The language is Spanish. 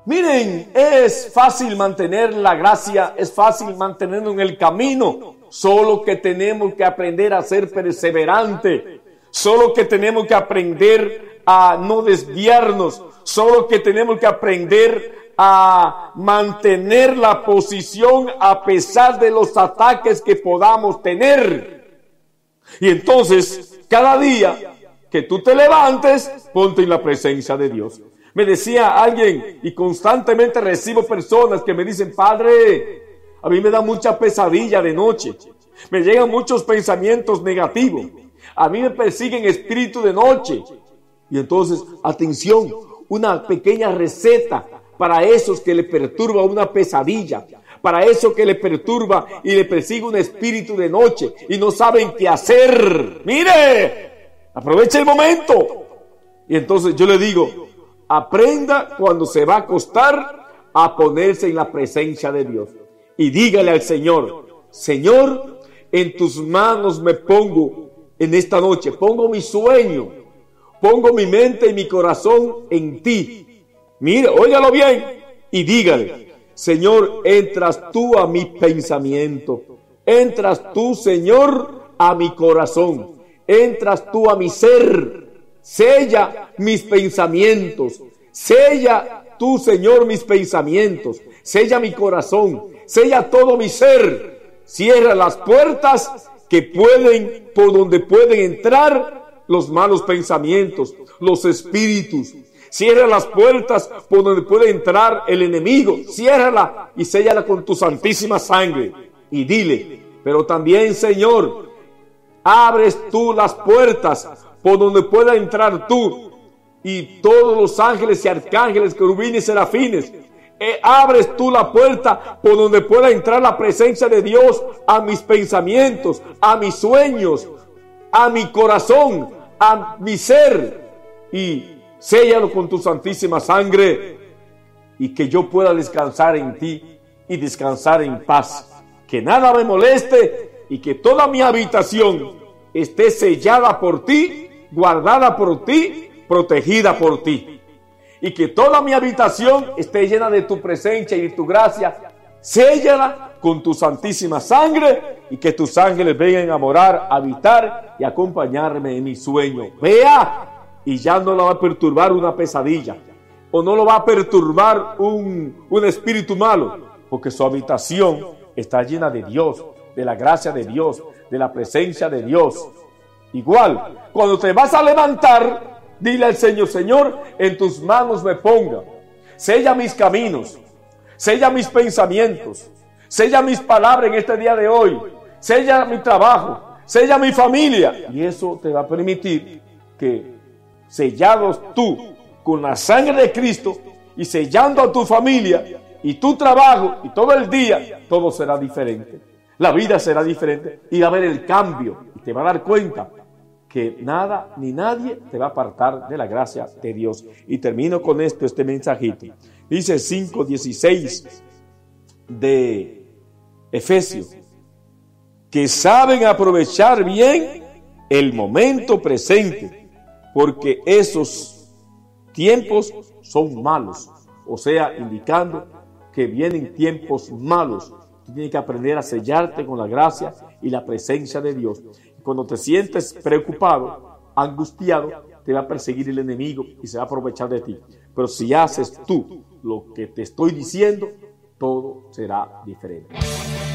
Miren, es fácil mantener la gracia, es fácil mantenernos en el camino, solo que tenemos que aprender a ser perseverante, solo que tenemos que aprender a no desviarnos, solo que tenemos que aprender a mantener la posición a pesar de los ataques que podamos tener. Y entonces, cada día que tú te levantes, ponte en la presencia de Dios. Me decía alguien, y constantemente recibo personas que me dicen: Padre, a mí me da mucha pesadilla de noche, me llegan muchos pensamientos negativos, a mí me persiguen espíritus de noche. Y entonces, atención, una pequeña receta para esos que le perturba una pesadilla, para eso que le perturba y le persigue un espíritu de noche y no saben qué hacer. Mire, aproveche el momento. Y entonces yo le digo: aprenda cuando se va a acostar a ponerse en la presencia de Dios y dígale al Señor: Señor, en tus manos me pongo en esta noche, pongo mi sueño, pongo mi mente y mi corazón en ti. Mire, óigalo bien y dígale: Señor, entras tú a mi pensamiento, entras tú, Señor, a mi corazón, entras tú a mi ser. Sella mis pensamientos, sella tú, Señor, mis pensamientos, sella mi corazón, sella todo mi ser. Cierra las puertas por donde pueden entrar los malos pensamientos, los espíritus. Cierra las puertas por donde puede entrar el enemigo. Ciérrala y séllala con tu santísima sangre. Y dile: pero también, Señor, abres tú las puertas por donde pueda entrar tú y todos los ángeles y arcángeles, querubines y serafines. Abres tú la puerta por donde pueda entrar la presencia de Dios a mis pensamientos, a mis sueños, a mi corazón, a mi ser, y séllalo con tu santísima sangre, y que yo pueda descansar en ti y descansar en paz, que nada me moleste y que toda mi habitación esté sellada por ti, guardada por ti, protegida por ti, y que toda mi habitación esté llena de tu presencia y de tu gracia. Séllala con tu santísima sangre y que tus ángeles vengan a morar, a habitar y acompañarme en mi sueño. Vea, y ya no la va a perturbar una pesadilla, o no lo va a perturbar un espíritu malo, porque su habitación está llena de Dios, de la gracia de Dios, de la presencia de Dios. Igual, cuando te vas a levantar, dile al Señor: Señor, en tus manos me ponga. Sella mis caminos, sella mis pensamientos, sella mis palabras en este día de hoy, sella mi trabajo, sella mi familia. Y eso te va a permitir que, sellados tú con la sangre de Cristo y sellando a tu familia y tu trabajo y todo el día, todo será diferente. La vida será diferente y va a haber el cambio y te va a dar cuenta que nada ni nadie te va a apartar de la gracia de Dios. Y termino con este mensajito. Dice 5:16 de Efesios: que saben aprovechar bien el momento presente, porque esos tiempos son malos. O sea, indicando que vienen tiempos malos. Tú tienes que aprender a sellarte con la gracia y la presencia de Dios. Cuando te sientes preocupado, angustiado, te va a perseguir el enemigo y se va a aprovechar de ti. Pero si haces tú lo que te estoy diciendo, todo será diferente.